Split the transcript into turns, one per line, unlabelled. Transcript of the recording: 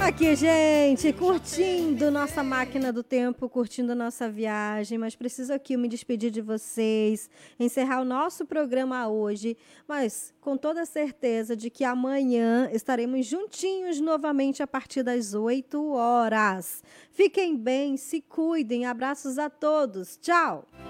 Aqui, gente, curtindo nossa máquina do tempo, curtindo nossa viagem, mas preciso aqui me despedir de vocês, encerrar o nosso programa hoje, mas com toda a certeza de que amanhã estaremos juntinhos novamente a partir das 8 horas. Fiquem bem, se cuidem, abraços a todos, tchau!